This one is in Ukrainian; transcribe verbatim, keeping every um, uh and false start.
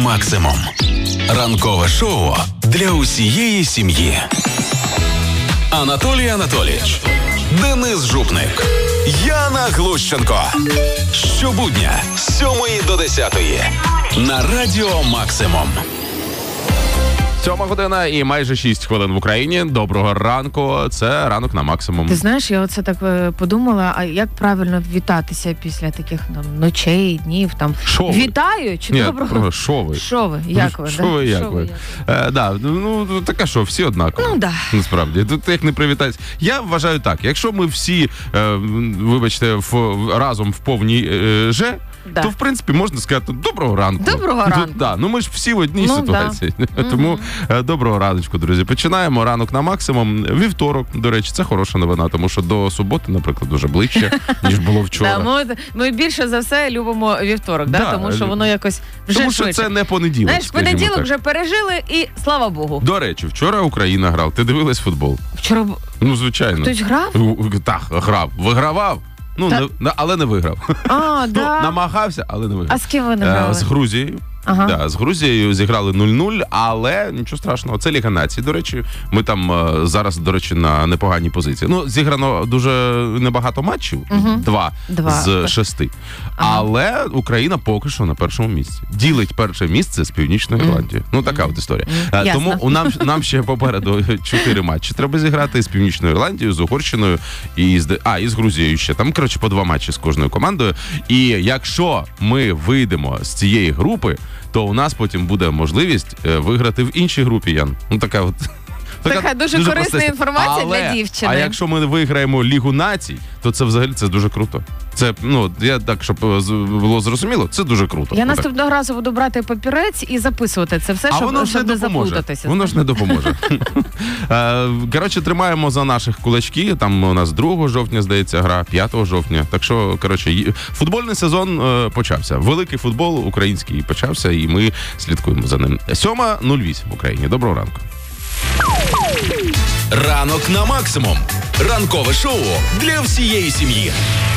максимум. Ранкове шоу для усієї сім'ї. Анатолій Анатолійович, Денис Жупник, Яна Глущенко. Щобудня з сьомої до десятої на Радіо Максимум. Сьома година і майже шість хвилин в Україні. Доброго ранку. Це ранок на максимум. Ти знаєш, я оце так подумала, а як правильно вітатися після таких там ночей, днів, там Шо ви? Вітаю чи Ні, доброго? Шо ви? Шо ви? Як ви? Шо ви, як ви? Е, да, ну, таке що, всі однаково. Ну, да. Насправді. Тут як не привітатися. Я вважаю так, якщо ми всі, е, вибачте, в, разом в повній е, же, да. то, в принципі, можна сказати доброго ранку. Доброго ранку. Ну, да, ну ми ж всі в одній ну, ситуації. Да. Тому е, доброго раночку, друзі. Починаємо ранок на максимум. Вівторок, до речі, це хороша новина, тому що до суботи, наприклад, дуже ближче, ніж було вчора. Да, ми, ми більше за все любимо вівторок, да, да, тому що воно якось вже тому що швидше. Це не понеділок. Знаєш, понеділок так. вже пережили і слава Богу. До речі, вчора Україна грала. Ти дивилась футбол? Вчора Ну, звичайно. Хтось грав? Так, грав. Вигравав. Ну, Та... не, але не виграв. А, ну, да. намагався, але не виграв. А з ким ви не грали? З Грузією. Ага. Да, з Грузією зіграли нуль-нуль, але нічого страшного. Це Ліга Націй, до речі. Ми там е, зараз, до речі, на непоганій позиції. Ну, зіграно дуже небагато матчів. Угу. Два, Два з шести. Ага. Але Україна поки що на першому місці. Ділить перше місце з Північною Ірландією. Ну, така от історія. Е, тому у нам, нам ще попереду чотири матчі треба зіграти з Північною Ірландією, з Угорщиною і з, а, і з Грузією ще. Там, коротше, по два матчі з кожною командою. І якщо ми вийдемо з цієї групи, то у нас потім буде можливість е, виграти в іншій групі, Ян. Ну, така от... Така, така дуже, дуже корисна прости. інформація Але, для дівчини. А якщо ми виграємо Лігу Націй, то це взагалі це дуже круто. Це, ну, я так, щоб було зрозуміло, це дуже круто. Я наступного разу буду брати папірець і записувати це все, щоб, воно щоб не, не заплутатися. Воно ж не допоможе. Коротше, тримаємо за наших кулачки. Там у нас другого жовтня, здається, гра, п'ятого жовтня. Так що, коротше, футбольний сезон почався. Великий футбол український почався, і ми слідкуємо за ним. сьома нуль вісім в Україні. Доброго ранку. Ранок на максимум. Ранкове шоу для всієї сім'ї.